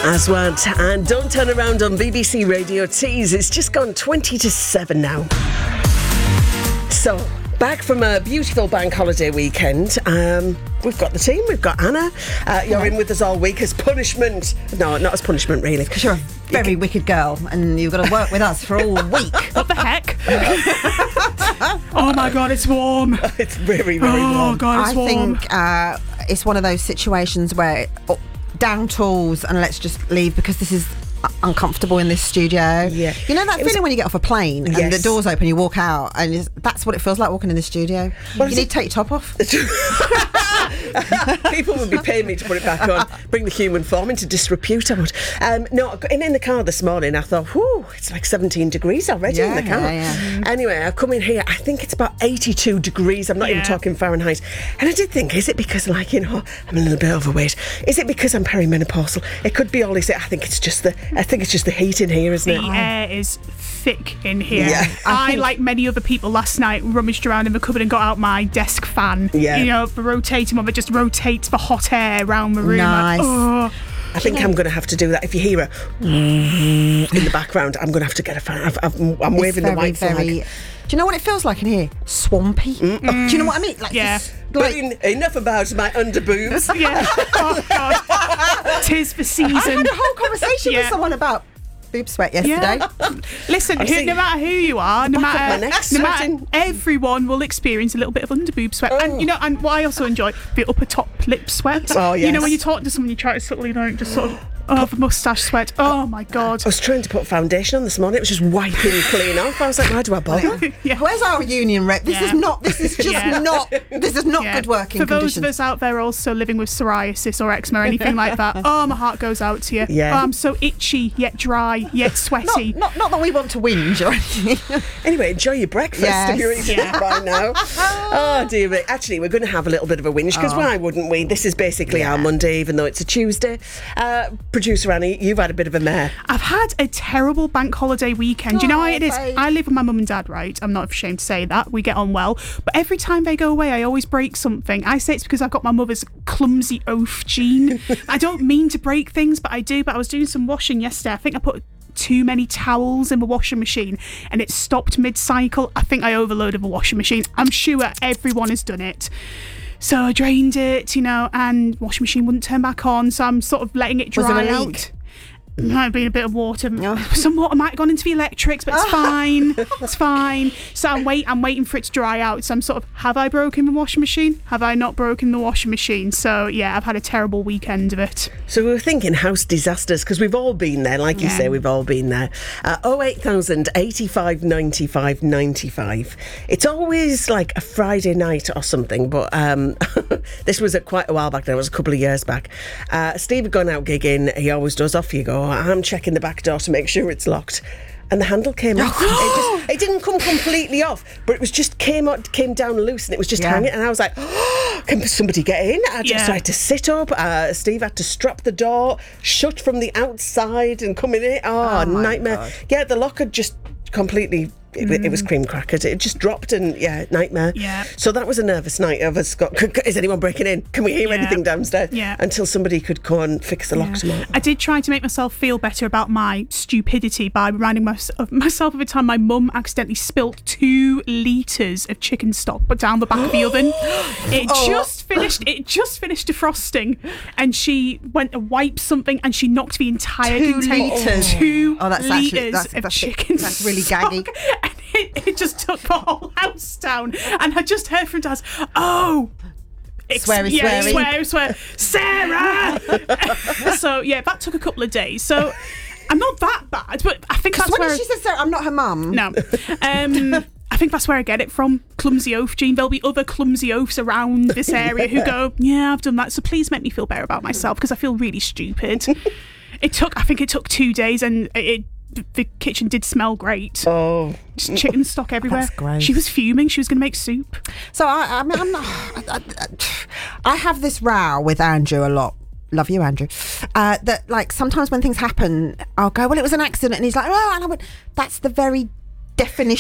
Aswad and Don't Turn Around on BBC Radio Tees. It's just gone 20 to 7 now. So, back from a beautiful bank holiday weekend. We've got the team. We've got Anna. You're in with us all week as punishment. No, not as punishment, really. Because you're a very wicked girl and you've got to work with us for all week. What the heck? Oh my God, it's warm. It's very, very warm. Oh God, it's warm. I think it's one of those situations where down tools and let's just leave because this is uncomfortable in this studio. Yeah. You know that feeling when you get off a plane and the doors open, you walk out and that's what it feels like walking in the studio. Well, you need to take your top off. People would be paying me to put it back on. Bring the human form into disrepute, I would. No, in the car this morning, I thought, whew, it's like 17 degrees already in the car. Yeah. Anyway, I come in here, I think it's about 82 degrees. I'm not even talking Fahrenheit. And I did think, is it because, I'm a little bit overweight? Is it because I'm perimenopausal? It could be all this. I think it's just the heat in here, isn't it? The air is thick in here. Yeah. I, like many other people last night, rummaged around in the cupboard and got out my desk fan. Yeah. You know, the rotating one that just rotates the hot air around the room. Nice. I think I'm going to have to do that. If you hear a in the background, I'm going to have to get a fan. I'm waving the white flag. Do you know what it feels like in here? Swampy. Do you know what I mean? Enough about my underboobs. Yeah. Oh God. 'Tis the season. I had a whole conversation with someone about boob sweat yesterday. Yeah. Listen, no matter who you are, no matter everyone will experience a little bit of underboob sweat. And and what I also enjoy, the upper top lip sweat. Oh yes. You know, when you talk to someone, you try to subtly, just sort of. Oh, the moustache sweat. Oh, my God. I was trying to put foundation on this morning. It was just wiping clean off. I was like, why do I bother? Yeah. Where's our union rep? This is not good working For those conditions. of us out there also living with psoriasis or eczema or anything like that, my heart goes out to you. Yeah. Oh, I'm so itchy, yet dry, yet sweaty. Not that we want to whinge or anything. Anyway, enjoy your breakfast if you're eating it by now. Oh, dear me. Actually, we're going to have a little bit of a whinge because why wouldn't we? This is basically our Monday, even though it's a Tuesday. Producer Annie, you've had a bit of a mare. I've had a terrible bank holiday weekend. You know how it is? I live with my mum and dad, right? I'm not ashamed to say that. We get on well. But every time they go away, I always break something. I say it's because I've got my mother's clumsy oaf gene. I don't mean to break things, but I do. But I was doing some washing yesterday. I think I put too many towels in the washing machine and it stopped mid-cycle. I think I overloaded the washing machine. I'm sure everyone has done it. So I drained it, and washing machine wouldn't turn back on, so I'm sort of letting it dry out. Might have been a bit of water. Some water might have gone into the electrics, but it's fine. It's fine. So I'm waiting for it to dry out. So I'm sort of, have I broken the washing machine? Have I not broken the washing machine? So yeah, I've had a terrible weekend of it. So we were thinking house disasters, because we've all been there, like you say, we've all been there. 08000 85 95 95. It's always like a Friday night or something, but this was quite a while back now. It was a couple of years back. Steve had gone out gigging. He always does. Off you go. I'm checking the back door to make sure it's locked, and the handle came off. It didn't come completely off, but it was just came down loose, and it was just hanging. And I was like, can somebody get in? I had to sit up. Steve had to strap the door shut from the outside and come in. Oh nightmare! God. Yeah, the lock had just completely. It was cream crackered. It just dropped and nightmare. Yeah. So that was a nervous night. Is anyone breaking in? Can we hear anything downstairs? Yeah. Until somebody could go and fix the locks. I did try to make myself feel better about my stupidity by reminding myself of a time my mum accidentally spilt 2 litres of chicken stock down the back of the oven. It just finished defrosting, and she went to wipe something and she knocked the entire 2 container. litres. 2 that's litres of chicken stock. That's really gaggy. And it just took the whole house down. And I just heard from Dad, swear, Sarah! So, that took a couple of days. So, I'm not that bad, but I think that's when where... she said Sarah, I'm not her mum. No. I think that's where I get it from. Clumsy oaf gene. There'll be other clumsy oafs around this area who go, I've done that, so please make me feel better about myself, because I feel really stupid. I think it took 2 days, and the kitchen did smell great. Oh, just chicken stock everywhere. That's gross. She was fuming. She was going to make soup. So I'm not. I have this row with Andrew a lot. Love you, Andrew. That like sometimes when things happen, I'll go, well, it was an accident, and he's like, oh, and I went, that's the very definition